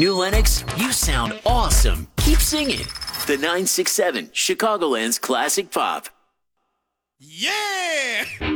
New Lenox, you sound awesome. Keep singing. The 967, Chicagoland's classic pop. Yeah!